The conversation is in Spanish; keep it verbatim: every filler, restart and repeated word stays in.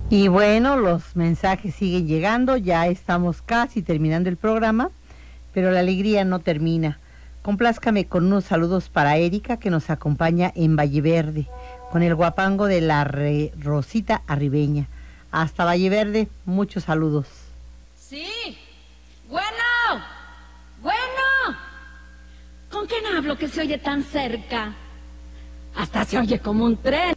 Y bueno, los mensajes siguen llegando, ya estamos casi terminando el programa, pero la alegría no termina. Complázcame con unos saludos para Erika, que nos acompaña en Valleverde, con el guapango de la Re- Rosita Arribeña. Hasta Valleverde, muchos saludos. Sí. Bueno. Bueno. ¿Con quién hablo que se oye tan cerca? Hasta se oye como un tren.